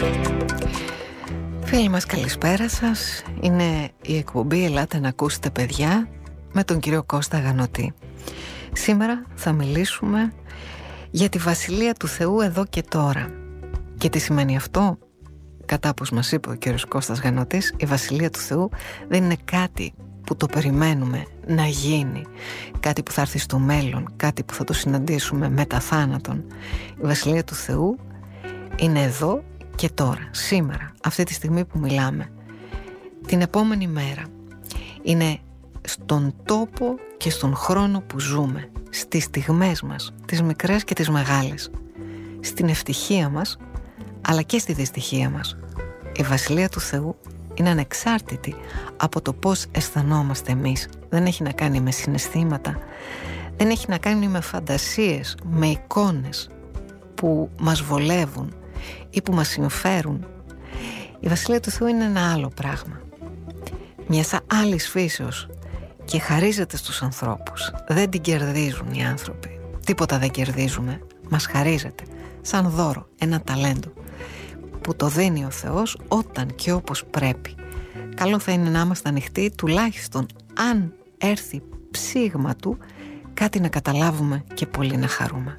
Φίλοι μας, καλησπέρα σας. Είναι η εκπομπή «Ελάτε να ακούσετε, παιδιά», με τον κύριο Κώστα Γανωτή. Σήμερα θα μιλήσουμε για τη Βασιλεία του Θεού εδώ και τώρα. Και τι σημαίνει αυτό? Κατά όπως μας είπε ο κύριος Κώστας Γανωτής, η Βασιλεία του Θεού δεν είναι κάτι που το περιμένουμε να γίνει, κάτι που θα έρθει στο μέλλον, κάτι που θα το συναντήσουμε μετά θάνατον. Η Βασιλεία του Θεού είναι εδώ και τώρα, σήμερα, αυτή τη στιγμή που μιλάμε, την επόμενη μέρα. Είναι στον τόπο και στον χρόνο που ζούμε, στις στιγμές μας, τις μικρές και τις μεγάλες, στην ευτυχία μας αλλά και στη δυστυχία μας. Η Βασιλεία του Θεού είναι ανεξάρτητη από το πώς αισθανόμαστε εμείς. Δεν έχει να κάνει με συναισθήματα, δεν έχει να κάνει με φαντασίες, με εικόνες που μας βολεύουν ή που μας συμφέρουν. Η Βασιλεία του Θεού είναι ένα άλλο πράγμα, μιας άλλης φύσεως, και χαρίζεται στους ανθρώπους. Δεν την κερδίζουν οι άνθρωποι, τίποτα δεν κερδίζουμε, μας χαρίζεται σαν δώρο, ένα ταλέντο που το δίνει ο Θεός όταν και όπως πρέπει. Καλό θα είναι να είμαστε ανοιχτοί, τουλάχιστον αν έρθει ψήγμα του, κάτι να καταλάβουμε και πολύ να χαρούμε.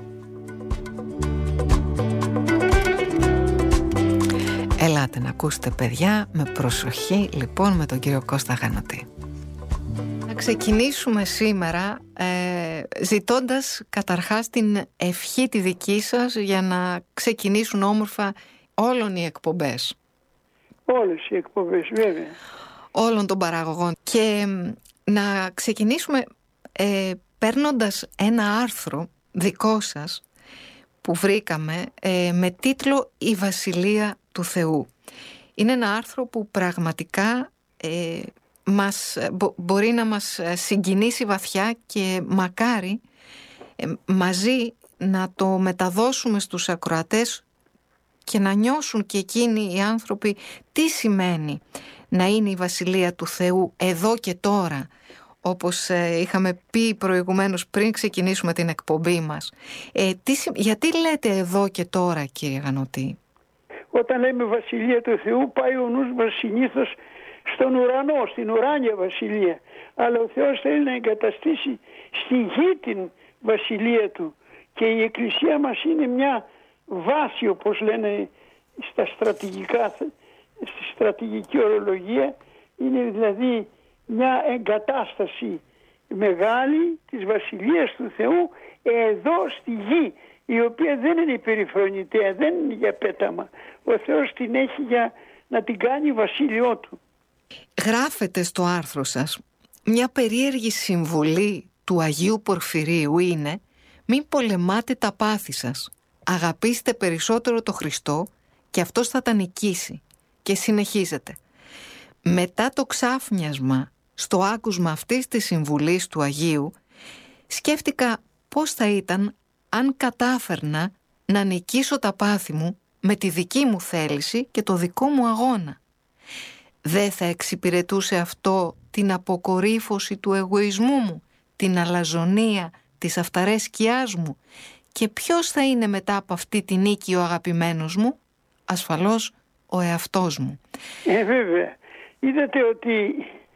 Ελάτε να ακούσετε, παιδιά, με προσοχή λοιπόν με τον κύριο Κώστα Γανωτή. Να ξεκινήσουμε σήμερα ζητώντας καταρχάς την ευχή τη δική σας για να ξεκινήσουν όμορφα όλων οι εκπομπές. Όλες οι εκπομπές, βέβαια. Όλων των παραγωγών. Και να ξεκινήσουμε παίρνοντας ένα άρθρο δικό σας που βρήκαμε με τίτλο «Η Βασιλεία του Θεού». Είναι ένα άρθρο που πραγματικά μπορεί να μας συγκινήσει βαθιά και μακάρι μαζί να το μεταδώσουμε στους ακροατές και να νιώσουν και εκείνοι οι άνθρωποι τι σημαίνει να είναι η Βασιλεία του Θεού εδώ και τώρα, όπως είχαμε πει προηγουμένως πριν ξεκινήσουμε την εκπομπή μας. Γιατί λέτε εδώ και τώρα, κύριε Γανωτή? Όταν λέμε Βασιλεία του Θεού, πάει ο νους μας συνήθως στον ουρανό, στην ουράνια Βασιλεία. Αλλά ο Θεός θέλει να εγκαταστήσει στη γη την Βασιλεία του. Και η Εκκλησία μας είναι μια βάση, όπως λένε στη στρατηγική ορολογία. Είναι δηλαδή μια εγκατάσταση μεγάλη της Βασιλείας του Θεού εδώ στη γη, η οποία δεν είναι περιφρονητέα, δεν είναι για πέταμα. Ο Θεός την έχει για να την κάνει βασίλειό του. Γράφετε στο άρθρο σας, μια περίεργη συμβουλή του Αγίου Πορφυρίου είναι: μην πολεμάτε τα πάθη σας. Αγαπήστε περισσότερο το Χριστό και αυτός θα τα νικήσει. Και συνεχίζετε. Μετά το ξάφνιασμα στο άκουσμα αυτής της συμβουλής του Αγίου, σκέφτηκα πώς θα ήταν αν κατάφερνα να νικήσω τα πάθη μου με τη δική μου θέληση και το δικό μου αγώνα. Δεν θα εξυπηρετούσε αυτό την αποκορύφωση του εγωισμού μου, την αλαζονία της αυταρέσκειάς μου? Και ποιος θα είναι μετά από αυτή τη νίκη ο αγαπημένος μου? Ασφαλώς ο εαυτός μου. Βέβαια. Είδατε ότι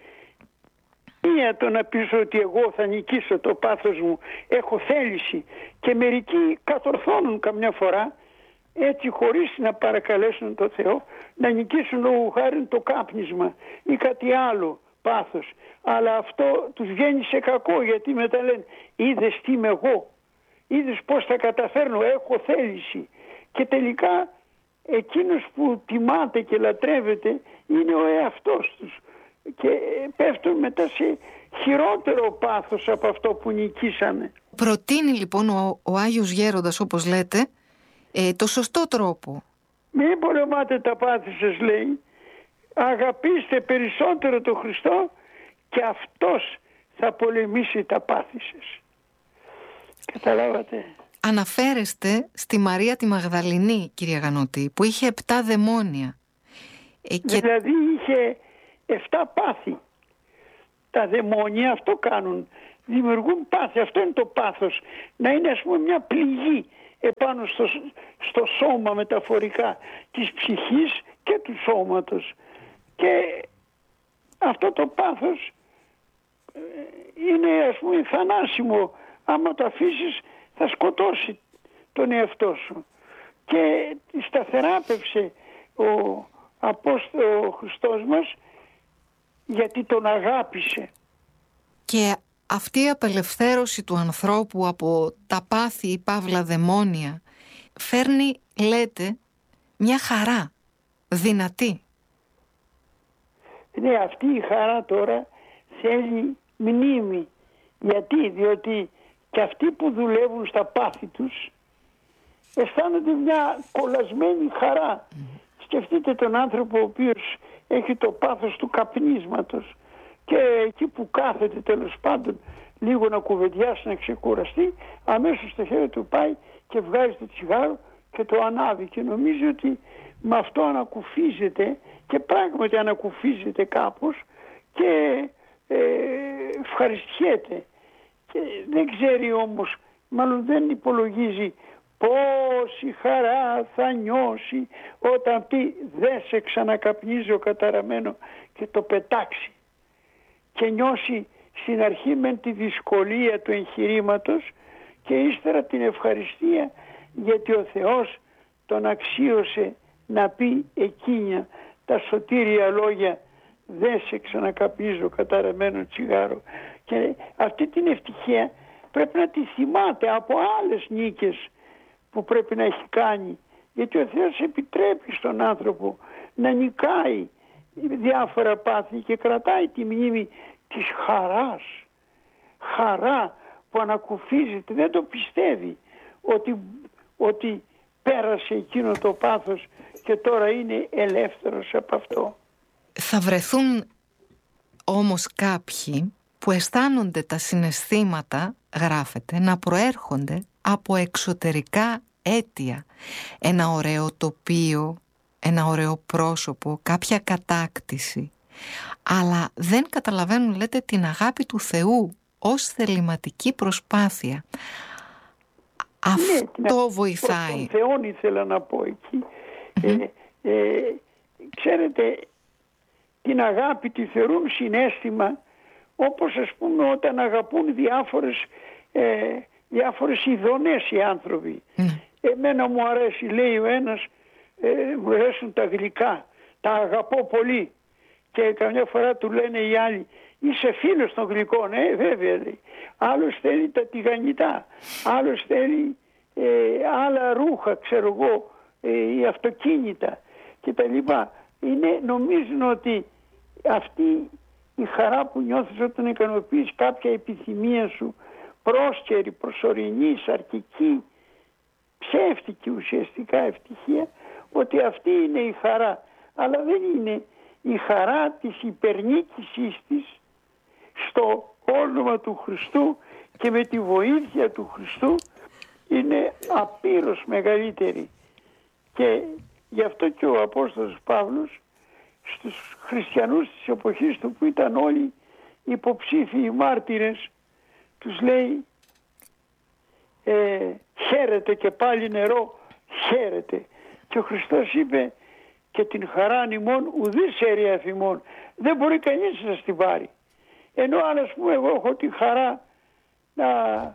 το να πεις ότι εγώ θα νικήσω το πάθος μου, έχω θέληση, και μερικοί κατορθώνουν καμιά φορά έτσι χωρίς να παρακαλέσουν τον Θεό να νικήσουν λόγω χάρη το κάπνισμα ή κάτι άλλο πάθος. Αλλά αυτό τους βγαίνει σε κακό, γιατί μετά λένε είδες τι είμαι εγώ, είδες πώς θα καταφέρνω, έχω θέληση. Και τελικά εκείνος που τιμάται και λατρεύεται είναι ο εαυτός τους και πέφτουν μετά σε χειρότερο πάθος από αυτό που νικήσανε. Προτείνει λοιπόν ο Άγιος Γέροντας, όπως λέτε, το σωστό τρόπο. Μην πολεμάτε τα πάθη σας, λέει. Αγαπήστε περισσότερο τον Χριστό και αυτός θα πολεμήσει τα πάθη σας. Καταλάβατε? Αναφέρεστε στη Μαρία τη Μαγδαληνή, κυρία Γανωτή, που είχε 7 δαιμόνια. Δηλαδή είχε 7 πάθη. Τα δαιμόνια αυτό κάνουν. Δημιουργούν πάθη. Αυτό είναι το πάθος. Να είναι, ας πούμε, μια πληγή. επάνω στο σώμα μεταφορικά της ψυχής και του σώματος. Και αυτό το πάθος είναι, ας πούμε, θανάσιμο. Άμα το αφήσεις θα σκοτώσει τον εαυτό σου. Και σταθεράπευσε ο Χριστός μας, γιατί τον αγάπησε. Και αυτή η απελευθέρωση του ανθρώπου από τα πάθη ή παύλα δαιμόνια φέρνει, λέτε, μια χαρά δυνατή. Ναι, αυτή η χαρά τώρα θέλει μνήμη. Γιατί? Διότι και αυτοί που δουλεύουν στα πάθη τους αισθάνονται μια κολλασμένη χαρά. Σκεφτείτε τον άνθρωπο ο οποίος έχει το πάθος του καπνίσματος και εκεί που κάθεται, τέλος πάντων, λίγο να κουβεντιάσει, να ξεκουραστεί, αμέσως στο χέρι του πάει και βγάζει το τσιγάρο και το ανάβει και νομίζει ότι με αυτό ανακουφίζεται, και πράγματι ανακουφίζεται κάπως και ευχαριστιέται. Και δεν ξέρει όμως, μάλλον δεν υπολογίζει πόση χαρά θα νιώσει όταν πει «δεν σε ξανακαπνίζω καταραμένο» και το πετάξει και νιώσει στην αρχή με τη δυσκολία του εγχειρήματος και ύστερα την ευχαριστία, γιατί ο Θεός τον αξίωσε να πει εκείνα τα σωτήρια λόγια «δεν σε ξανακαπνίζω καταραμένο τσιγάρο». Και αυτή την ευτυχία πρέπει να τη θυμάται από άλλες νίκες που πρέπει να έχει κάνει, γιατί ο Θεός επιτρέπει στον άνθρωπο να νικάει διάφορα πάθη και κρατάει τη μνήμη της χαράς. Χαρά που ανακουφίζεται, δεν το πιστεύει ότι πέρασε εκείνο το πάθος και τώρα είναι ελεύθερος από αυτό. Θα βρεθούν όμως κάποιοι που αισθάνονται τα συναισθήματα, γράφεται, να προέρχονται από εξωτερικά αίτια. Ένα ωραίο τοπίο, ένα ωραίο πρόσωπο, κάποια κατάκτηση. Αλλά δεν καταλαβαίνουν, λέτε, την αγάπη του Θεού ως θεληματική προσπάθεια. Αυτό βοηθάει. Τον Θεόν ήθελα να πω εκεί. Ξέρετε, την αγάπη τη θεωρούν συναίσθημα, όπως ας πούμε όταν αγαπούν διάφορες ειδονές οι άνθρωποι. Εμένα μου αρέσει, λέει ο ένας, μου αρέσουν τα γλυκά, τα αγαπώ πολύ. Και καμιά φορά του λένε οι άλλοι, είσαι φίλος των γλυκών? Βέβαια, λέει. Άλλος θέλει τα τηγανιτά, άλλος θέλει άλλα ρούχα, ξέρω εγώ, ή αυτοκίνητα και τα λοιπά. Νομίζουν ότι αυτή η χαρά που νιώθεις όταν ικανοποιείς κάποια επιθυμία σου, πρόσκαιρη, προσωρινή, σαρκική, ψεύτικη ουσιαστικά ευτυχία, ότι αυτή είναι η χαρά. Αλλά δεν είναι. Η χαρά της υπερνίκησής της στο όνομα του Χριστού και με τη βοήθεια του Χριστού είναι απείρως μεγαλύτερη. Και γι' αυτό και ο Απόστολος Παύλος στους χριστιανούς της εποχής του, που ήταν όλοι υποψήφιοι μάρτυρες, τους λέει χαίρετε, και πάλι νερό χαίρετε. Και ο Χριστός είπε και την χαράν ημών ουδής αίρια θυμών. Δεν μπορεί κανείς να την πάρει. Ενώ αν, ας πούμε, εγώ έχω τη χαρά να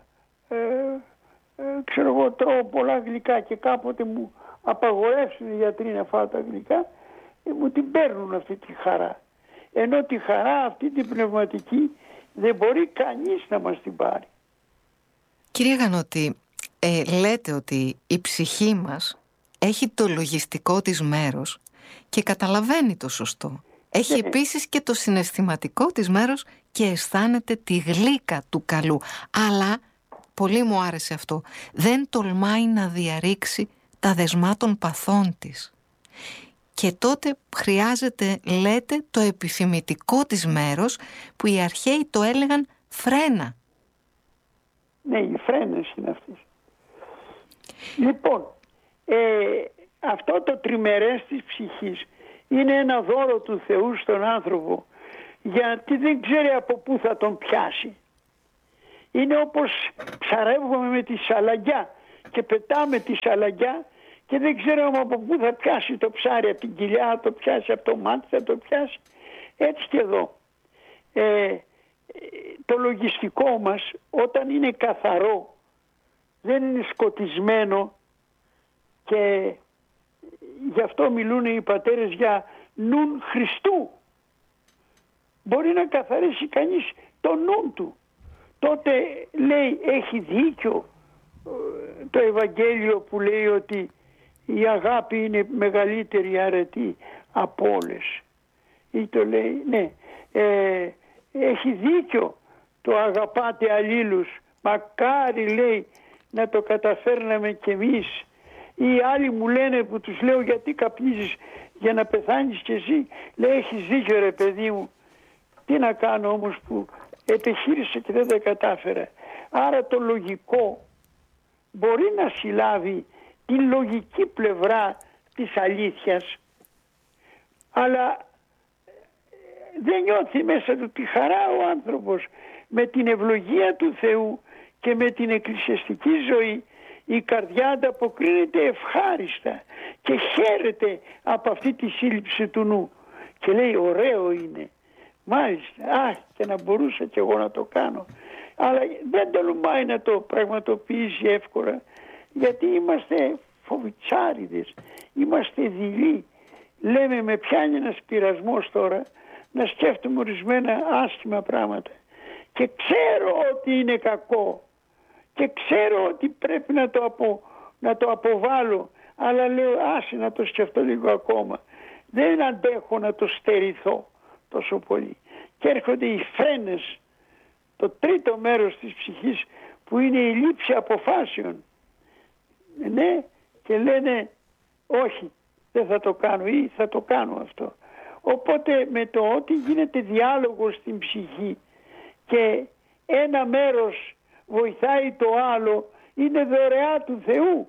ξέρω εγώ, τρώω πολλά γλυκά και κάποτε μου απαγορεύσουν οι γιατροί να φάω τα γλυκά, μου την παίρνουν αυτή τη χαρά. Ενώ τη χαρά αυτή την πνευματική δεν μπορεί κανείς να μας την πάρει. Κύριε Γανώτη, λέτε ότι η ψυχή μας έχει το λογιστικό της μέρος και καταλαβαίνει το σωστό. Έχει επίσης και το συναισθηματικό της μέρος και αισθάνεται τη γλύκα του καλού. Αλλά, πολύ μου άρεσε αυτό, δεν τολμάει να διαρρήξει τα δεσμά των παθών της. Και τότε χρειάζεται, λέτε, το επιθυμητικό της μέρος που οι αρχαίοι το έλεγαν φρένα. Ναι, οι φρένες είναι αυτές. Λοιπόν, αυτό το τριμερές της ψυχής είναι ένα δώρο του Θεού στον άνθρωπο, γιατί δεν ξέρει από πού θα τον πιάσει. Είναι όπως ψαρεύουμε με τη σαλαγιά και πετάμε τη σαλαγιά και δεν ξέρουμε από πού θα πιάσει το ψάρι, από την κοιλιά, θα το πιάσει, από το μάτι θα το πιάσει. Έτσι και εδώ. Το λογιστικό μας όταν είναι καθαρό, δεν είναι σκοτισμένο, και γι' αυτό μιλούν οι πατέρες για νουν Χριστού. Μπορεί να καθαρίσει κανείς το νου του. Τότε λέει, έχει δίκιο το Ευαγγέλιο που λέει ότι η αγάπη είναι μεγαλύτερη αρετή από όλες. Ή το λέει, ναι, έχει δίκιο το αγαπάτε αλλήλους. Μακάρι, λέει, να το καταφέρναμε κι εμείς. Οι άλλοι μου λένε, που τους λέω, γιατί καπνίζεις για να πεθάνεις κι εσύ? Λέει, έχεις δίκιο ρε παιδί μου. Τι να κάνω όμως που επιχείρησα και δεν τα κατάφερα. Άρα το λογικό μπορεί να συλλάβει τη λογική πλευρά της αλήθειας, αλλά δεν νιώθει μέσα του τη χαρά ο άνθρωπος. Με την ευλογία του Θεού και με την εκκλησιαστική ζωή η καρδιά ανταποκρίνεται ευχάριστα και χαίρεται από αυτή τη σύλληψη του νου και λέει, ωραίο είναι, μάλιστα, και να μπορούσα κι εγώ να το κάνω. Αλλά δεν τολμάει να το πραγματοποιήσει εύκολα, γιατί είμαστε φοβιτσάριδες, είμαστε δειλοί. Λέμε, με πιάνει ένας πειρασμός τώρα να σκέφτομαι ορισμένα άσχημα πράγματα και ξέρω ότι είναι κακό και ξέρω ότι πρέπει να το αποβάλω, αλλά λέω, άσε να το σκεφτώ λίγο ακόμα, δεν αντέχω να το στερηθώ τόσο πολύ. Και έρχονται οι φρένες, το τρίτο μέρος της ψυχής, που είναι η λήψη αποφάσεων. Ναι, και λένε, όχι, δεν θα το κάνω ή θα το κάνω αυτό. Οπότε με το ότι γίνεται διάλογος στην ψυχή και ένα μέρος βοηθάει το άλλο, είναι δωρεά του Θεού.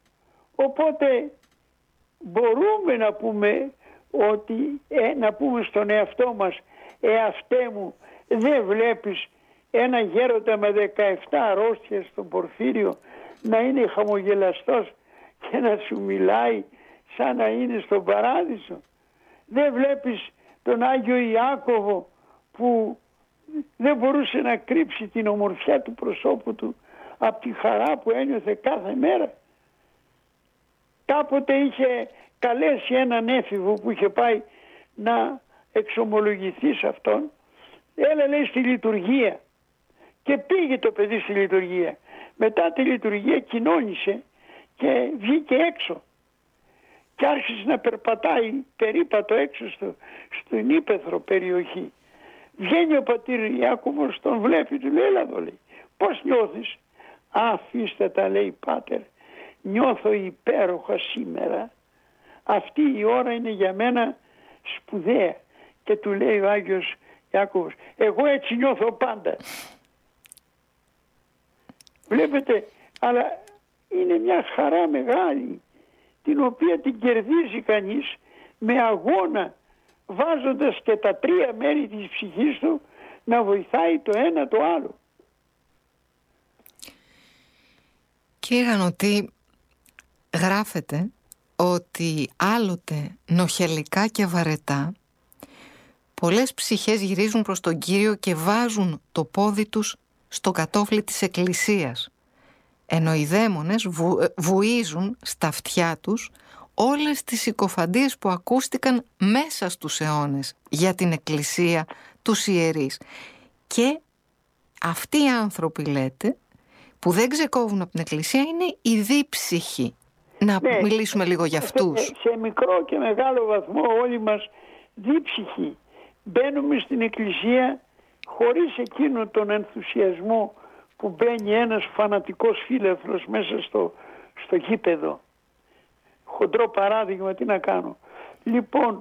Οπότε μπορούμε να πούμε ότι, να πούμε στον εαυτό μας, εαυτέ μου, δεν βλέπεις ένα γέροντα με 17 αρρώστιες στον Πορφύριο να είναι χαμογελαστός και να σου μιλάει σαν να είναι στον παράδεισο? Δεν βλέπεις τον Άγιο Ιάκωβο που δεν μπορούσε να κρύψει την ομορφιά του προσώπου του από τη χαρά που ένιωθε κάθε μέρα? Κάποτε είχε καλέσει έναν έφηβο που είχε πάει να εξομολογηθεί σε αυτόν. Έλα, λέει, στη λειτουργία. Και πήγε το παιδί στη λειτουργία. Μετά τη λειτουργία κοινώνησε και βγήκε έξω. Και άρχισε να περπατάει περίπατο έξω στην ύπαιθρο περιοχή. Βγαίνει ο πατήρ Ιάκωβος, τον βλέπει, του λέει, έλα εδώ, λέει, πώς νιώθεις? Αφήστε τα, λέει, πάτερ, νιώθω υπέροχα σήμερα. Αυτή η ώρα είναι για μένα σπουδαία. Και του λέει ο Άγιος Ιάκωβος, εγώ έτσι νιώθω πάντα. Βλέπετε, αλλά είναι μια χαρά μεγάλη, την οποία την κερδίζει κανείς με αγώνα, βάζοντας και τα τρία μέρη της ψυχής του να βοηθάει το ένα το άλλο. Κύριε Γανωτή, γράφεται ότι άλλοτε νοχελικά και βαρετά πολλές ψυχές γυρίζουν προς τον Κύριο και βάζουν το πόδι τους στο κατόφλι της εκκλησίας, ενώ οι δαίμονες βουίζουν στα αυτιά τους όλες τις συκοφαντίες που ακούστηκαν μέσα στους αιώνες για την εκκλησία, τους ιερείς. Και αυτοί οι άνθρωποι, λέτε, που δεν ξεκόβουν από την εκκλησία, είναι οι δίψυχοι. Να μιλήσουμε λίγο για αυτούς. Σε μικρό και μεγάλο βαθμό όλοι μας δίψυχοι μπαίνουμε στην εκκλησία χωρίς εκείνο τον ενθουσιασμό που μπαίνει ένας φανατικός φίλαθλος μέσα στο γήπεδο. Χοντρό παράδειγμα, τι να κάνω. Λοιπόν,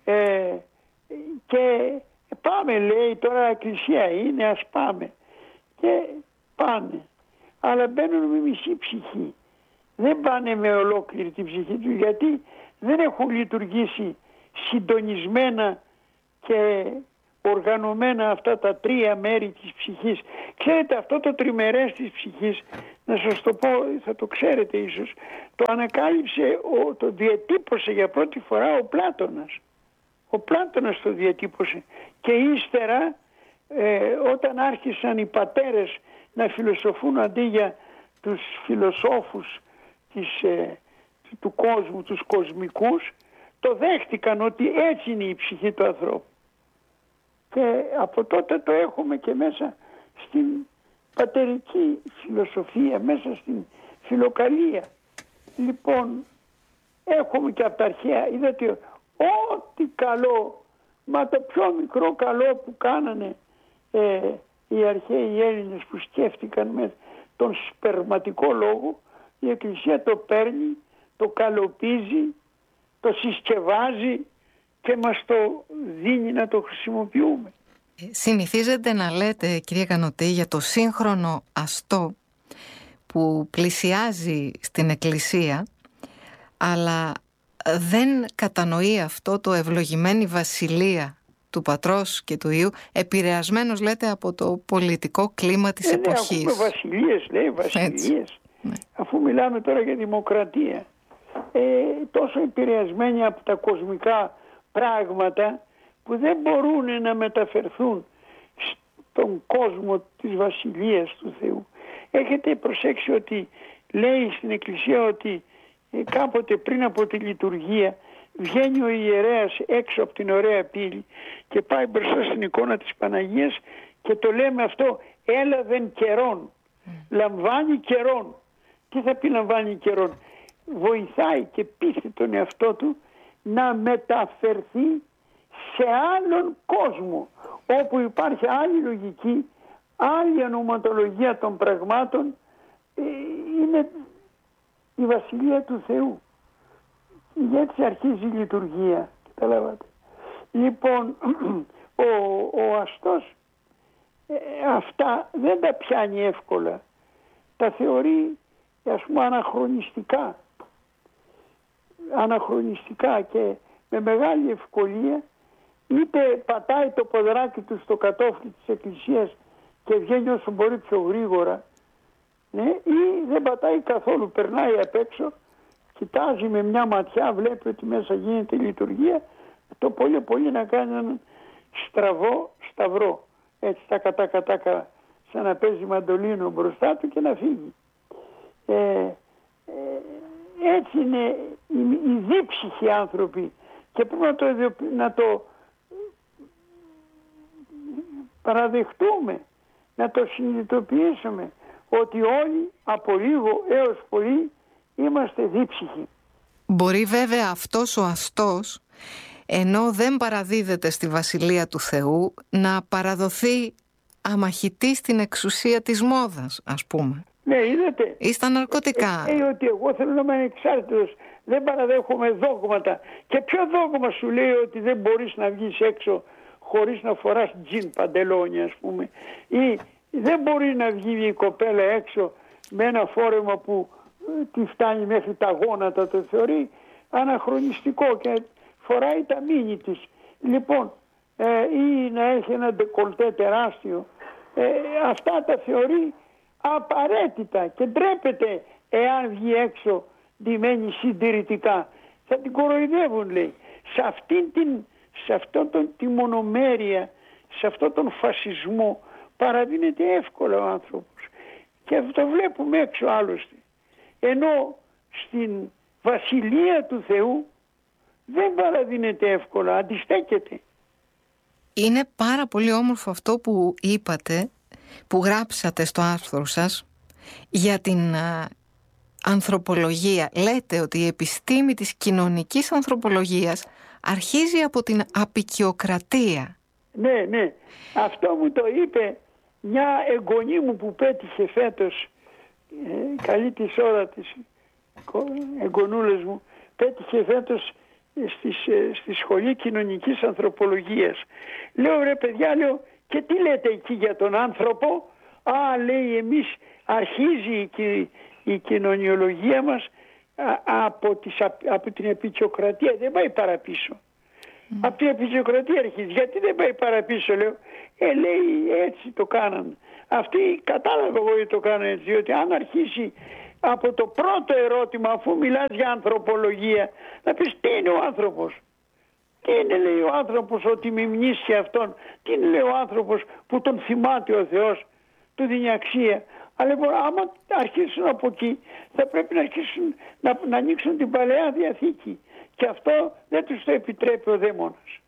και πάμε, λέει, τώρα εκκλησία είναι, ας πάμε. Και πάνε. Αλλά μπαίνουν με μισή ψυχή. Δεν πάνε με ολόκληρη την ψυχή του, γιατί δεν έχουν λειτουργήσει συντονισμένα και οργανωμένα αυτά τα τρία μέρη της ψυχής. Ξέρετε, αυτό το τριμερές της ψυχής, να σας το πω, θα το ξέρετε ίσως, το ανακάλυψε, το διατύπωσε για πρώτη φορά ο Πλάτωνας. Ο Πλάτωνας το διατύπωσε. Και ύστερα, όταν άρχισαν οι πατέρες να φιλοσοφούν αντί για τους φιλοσόφους του κόσμου, τους κοσμικούς, το δέχτηκαν ότι έτσι είναι η ψυχή του ανθρώπου. Και από τότε το έχουμε και μέσα στην πατερική φιλοσοφία, μέσα στην φιλοκαλία. Λοιπόν, έχουμε και από τα αρχαία, είδατε, ό,τι καλό, μα το πιο μικρό καλό που κάνανε οι αρχαίοι Έλληνες που σκέφτηκαν με τον σπερματικό λόγο, η Εκκλησία το παίρνει, το καλοπίζει, το συσκευάζει και μας το δίνει να το χρησιμοποιούμε. Συνηθίζετε να λέτε, κυρία Κανωτή, για το σύγχρονο αστό που πλησιάζει στην Εκκλησία, αλλά δεν κατανοεί αυτό το ευλογημένη βασιλεία του Πατρός και του Υιού, επηρεασμένος, λέτε, από το πολιτικό κλίμα της εποχής. Ναι, ακούμε βασιλείες, λέει, βασιλείες. Ναι. Αφού μιλάμε τώρα για δημοκρατία. Τόσο επηρεασμένοι από τα κοσμικά πράγματα που δεν μπορούν να μεταφερθούν στον κόσμο της βασιλείας του Θεού. Έχετε προσέξει ότι λέει στην Εκκλησία ότι κάποτε πριν από τη λειτουργία βγαίνει ο ιερέας έξω από την ωραία πύλη και πάει μπροστά στην εικόνα της Παναγίας και το λέμε αυτό, έλαβεν καιρόν, λαμβάνει καιρόν. Τι θα πει λαμβάνει καιρόν? Βοηθάει και πείθει τον εαυτό του να μεταφερθεί σε άλλον κόσμο, όπου υπάρχει άλλη λογική, άλλη ονοματολογία των πραγμάτων. Είναι η βασιλεία του Θεού. Έτσι αρχίζει η λειτουργία, καταλάβατε. Λοιπόν, ο αστός αυτά δεν τα πιάνει εύκολα. Τα θεωρεί, ας πούμε, αναχρονιστικά και με μεγάλη ευκολία είτε πατάει το ποδράκι του στο κατόφλι της Εκκλησίας και βγαίνει όσο μπορεί πιο γρήγορα, ναι, ή δεν πατάει καθόλου, περνάει απ' έξω, κοιτάζει με μια ματιά, βλέπει ότι μέσα γίνεται η λειτουργία, το πολύ πολύ να κάνει έναν σταυρό, έτσι τάκα, σαν να παίζει μαντολίνο μπροστά του και να φύγει. Έτσι είναι οι δίψυχοι άνθρωποι και πρέπει να το παραδεχτούμε, να το συνειδητοποιήσουμε ότι όλοι από λίγο έως πολύ είμαστε δίψυχοι. Μπορεί βέβαια αυτός ο αστός, ενώ δεν παραδίδεται στη Βασιλεία του Θεού, να παραδοθεί αμαχητή στην εξουσία της μόδας, ας πούμε. Ναι, είδατε. Ή στα ναρκωτικά. Ότι εγώ θέλω να είμαι ανεξάρτητος, δεν παραδέχομαι δόγματα. Και ποιο δόγμα σου λέει ότι δεν μπορείς να βγεις έξω χωρίς να φοράς τζιν παντελόνι, ας πούμε, ή δεν μπορεί να βγει η κοπέλα έξω με ένα φόρεμα που τη φτάνει μέχρι τα γόνατα, το θεωρεί αναχρονιστικό και φοράει τα μίνι της. Λοιπόν, ή να έχει ένα ντεκολτέ τεράστιο, αυτά τα θεωρεί απαραίτητα και ντρέπεται εάν βγει έξω ντυμένη συντηρητικά. Θα την κοροϊδεύουν, λέει. Σε αυτόν τη μονομέρεια, σε αυτόν τον φασισμό παραδίνεται εύκολα ο άνθρωπος. Και αυτό βλέπουμε έξω άλλωστε. Ενώ στην βασιλεία του Θεού δεν παραδίνεται εύκολα, αντιστέκεται. Είναι πάρα πολύ όμορφο αυτό που είπατε, που γράψατε στο άρθρο σας για την ανθρωπολογία. Λέτε ότι η επιστήμη της κοινωνικής ανθρωπολογίας αρχίζει από την αποικιοκρατία. Ναι. Αυτό μου το είπε μια εγγονή μου που πέτυχε φέτος, καλή της ώρα της εγγονούλες μου, πέτυχε φέτος στη σχολή κοινωνικής ανθρωπολογίας. Λέω, ρε παιδιά, λέω, και τι λέτε εκεί για τον άνθρωπο? Λέει, εμείς αρχίζει η κοινωνιολογία μας από την επικιοκρατία, δεν πάει παραπίσω. Από την επικιοκρατία αρχίζει. Γιατί δεν πάει παραπίσω, λέω? Λέει, έτσι το κάναν. Αυτοί κατάλαβα εγώ γιατί το κάνω έτσι, διότι αν αρχίσει από το πρώτο ερώτημα, αφού μιλάς για ανθρωπολογία, να πεις τι είναι ο άνθρωπος. Τι είναι, λέει ο άνθρωπος, ότι με μνήσει αυτόν. Τι είναι, λέει ο άνθρωπος, που τον θυμάται ο Θεός, του δίνει αξία. Αλλά λοιπόν, άμα αρχίσουν από εκεί, θα πρέπει να αρχίσουν να ανοίξουν την Παλαιά Διαθήκη. Και αυτό δεν τους το επιτρέπει ο δαίμονας.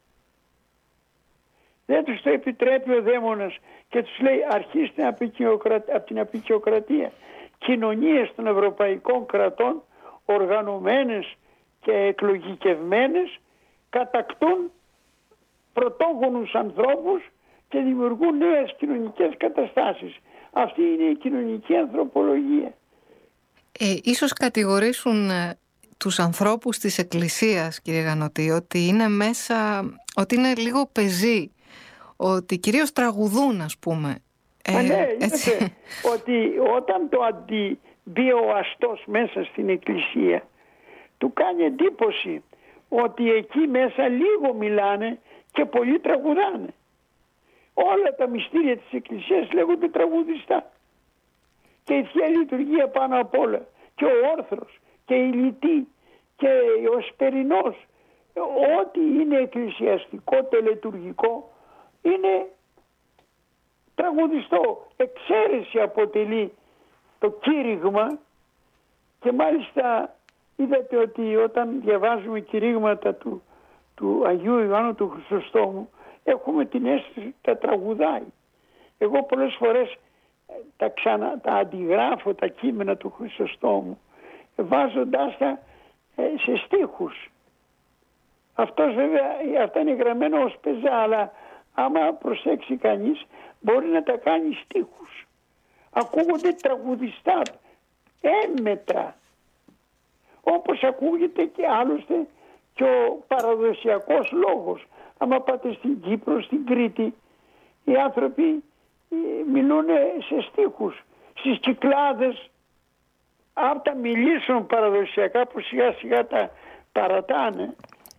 Δεν τους το επιτρέπει ο δαίμονας και τους λέει αρχίστε από την αποικιοκρατία. Κοινωνίες των ευρωπαϊκών κρατών, οργανωμένες και εκλογικευμένες, κατακτούν πρωτόγονους ανθρώπους και δημιουργούν νέες κοινωνικές καταστάσεις. Αυτή είναι η κοινωνική ανθρωπολογία. Ίσως κατηγορήσουν τους ανθρώπους της Εκκλησίας, κύριε Γανωτή, ότι είναι μέσα, ότι είναι λίγο πεζοί, ότι κυρίως τραγουδούν, ας πούμε. Ναι, έτσι. Ότι όταν το μπει ο αστός μέσα στην Εκκλησία, του κάνει εντύπωση ότι εκεί μέσα λίγο μιλάνε και πολλοί τραγουδάνε. Όλα τα μυστήρια της Εκκλησίας λέγονται τραγουδιστά. Και η Θεία Λειτουργία πάνω απ' όλα. Και ο όρθρος και η λυτή και ο σπερινός. Ό,τι είναι εκκλησιαστικό, τελετουργικό είναι τραγουδιστό. Εξαίρεση αποτελεί το κήρυγμα και μάλιστα είδατε ότι όταν διαβάζουμε κηρύγματα του Αγίου Ιωάννου του Χρυσοστόμου έχουμε την αίσθηση τα τραγουδάει. Εγώ πολλές φορές τα αντιγράφω τα κείμενα του Χρυσοστόμου βάζοντάς τα σε στίχους. Αυτός βέβαια, αυτά είναι γραμμένο ως πεζά, αλλά άμα προσέξει κανείς μπορεί να τα κάνει στίχους. Ακούγονται τραγουδιστά έμμετρα, όπως ακούγεται και άλλωστε και ο παραδοσιακός λόγος. Άμα πάτε στην Κύπρο, στην Κρήτη, οι άνθρωποι μιλούν σε στίχους. Στις Κυκλάδες, αν τα μιλήσουν παραδοσιακά που σιγά σιγά τα παρατάνε,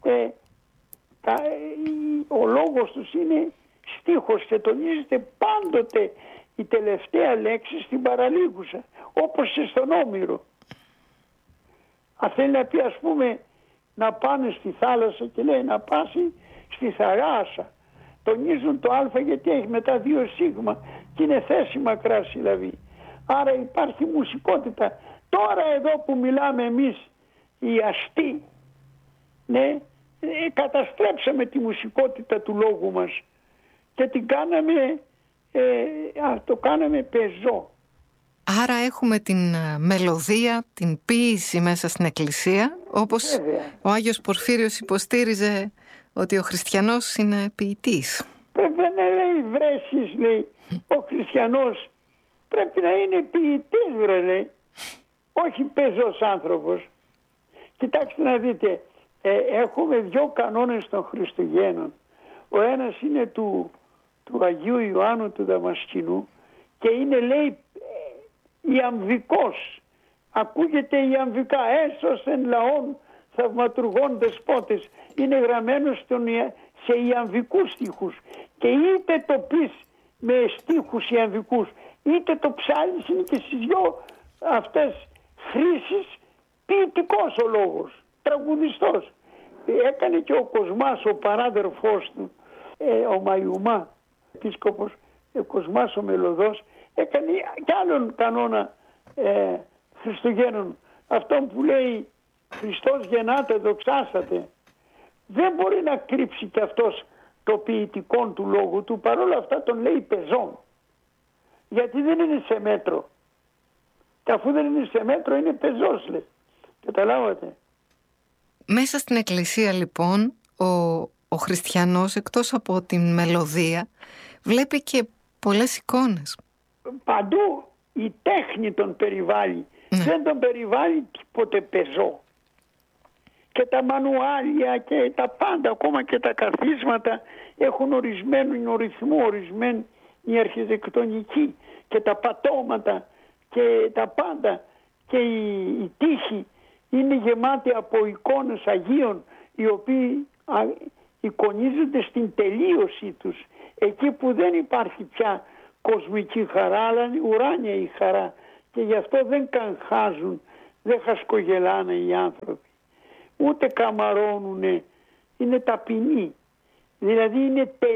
ο λόγος τους είναι στίχος και τονίζεται πάντοτε η τελευταία λέξη στην παραλίγουσα, όπως και στον Όμηρο. Αν θέλει να πει, ας πούμε, να πάνε στη θάλασσα και λέει να πάσει στη θαλάσσα, τονίζουν το α γιατί έχει μετά 2 σίγμα και είναι θέση μακρά συλλαβή. Άρα υπάρχει μουσικότητα. Τώρα εδώ που μιλάμε εμείς οι αστεί, ναι, καταστρέψαμε τη μουσικότητα του λόγου μας και την κάναμε, το κάναμε πεζό. Άρα έχουμε την μελωδία, την ποίηση μέσα στην Εκκλησία, όπως βέβαια ο Άγιος Πορφύριος υποστήριζε ότι ο χριστιανός είναι ποιητής. Πρέπει να λέει βρέσεις, λέει, ο χριστιανός πρέπει να είναι ποιητής, λέει, όχι πεζός άνθρωπος. Κοιτάξτε να δείτε, έχουμε 2 κανόνες των Χριστουγέννων. Ο ένας είναι του Αγίου Ιωάννου του Δαμασκηνού και είναι, λέει, ιαμβικός. Ακούγεται ιαμβικά, έσωσεν λαών θαυματουργών δεσπότες. Είναι γραμμένο σε ιαμβικούς στίχους και είτε το πεις με στίχους ιαμβικούς είτε το ψάλεις, είναι και στις 2 αυτές χρήσεις ποιητικός ο λόγος, τραγουδιστός. Έκανε και ο Κοσμάς, ο παράδερφός του, ο Μαϊουμά, επίσκοπος, ο Κοσμάς ο Μελωδός, έκανε κι άλλον κανόνα Χριστουγέννων, αυτόν που λέει Χριστός γεννάτε, δοξάσατε. Δεν μπορεί να κρύψει κι αυτός το ποιητικό του λόγου του, παρόλα αυτά τον λέει πεζόν, γιατί δεν είναι σε μέτρο. Και αφού δεν είναι σε μέτρο είναι πεζός, λέει. Καταλάβατε. Μέσα στην Εκκλησία λοιπόν ο χριστιανός, εκτός από την μελωδία, βλέπει και πολλές εικόνες. Παντού η τέχνη τον περιβάλλει. Δεν τον περιβάλλει τίποτε πεζό. Και τα μανουάλια και τα πάντα, ακόμα και τα καθίσματα έχουν ορισμένο ρυθμό, ορισμένη η αρχιτεκτονική και τα πατώματα και τα πάντα και η τύχη είναι γεμάτη από εικόνες Αγίων οι οποίοι εικονίζονται στην τελείωσή τους, εκεί που δεν υπάρχει πια κοσμική χαρά, αλλά είναι ουράνια η χαρά. Και γι' αυτό δεν καγχάζουν, δεν χασκογελάνε οι άνθρωποι. Ούτε καμαρώνουνε, είναι ταπεινοί. Δηλαδή είναι